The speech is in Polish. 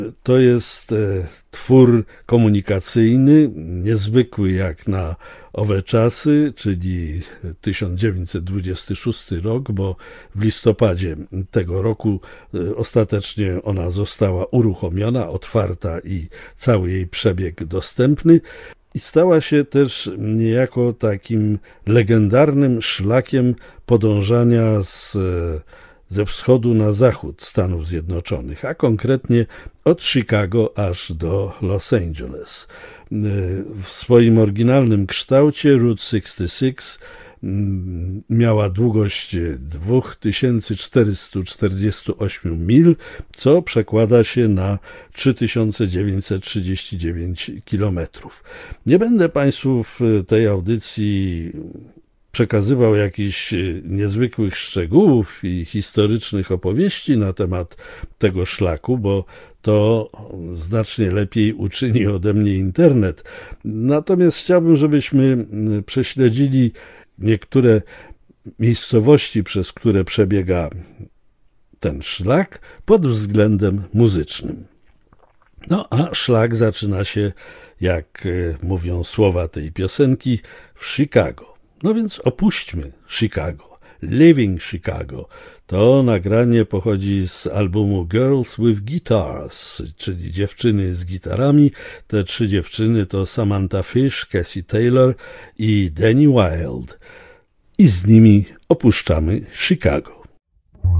To jest twór komunikacyjny, niezwykły jak na owe czasy, czyli 1926 rok, bo w listopadzie tego roku ostatecznie ona została uruchomiona, otwarta i cały jej przebieg dostępny. I stała się też niejako takim legendarnym szlakiem podążania ze wschodu na zachód Stanów Zjednoczonych, a konkretnie od Chicago aż do Los Angeles. W swoim oryginalnym kształcie Route 66 miała długość 2448 mil, co przekłada się na 3939 kilometrów. Nie będę Państwu w tej audycji przekazywał jakichś niezwykłych szczegółów i historycznych opowieści na temat tego szlaku, bo to znacznie lepiej uczyni ode mnie internet. Natomiast chciałbym, żebyśmy prześledzili niektóre miejscowości, przez które przebiega ten szlak pod względem muzycznym. No a szlak zaczyna się, jak mówią słowa tej piosenki, w Chicago. No więc opuśćmy Chicago. Leaving Chicago. To nagranie pochodzi z albumu Girls with Guitars, czyli dziewczyny z gitarami. Te trzy dziewczyny to Samantha Fish, Cassie Taylor i Danny Wilde. I z nimi opuszczamy Chicago.